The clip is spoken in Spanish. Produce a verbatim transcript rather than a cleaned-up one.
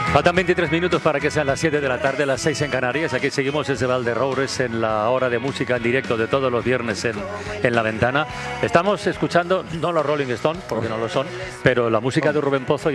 Faltan veintitrés minutos para que sean las siete de la tarde, las seis en Canarias. Aquí seguimos desde Valderroures en la hora de música en directo de todos los viernes en, en La Ventana. Estamos escuchando, no los Rolling Stones, porque no lo son, pero la música de Rubén Pozo.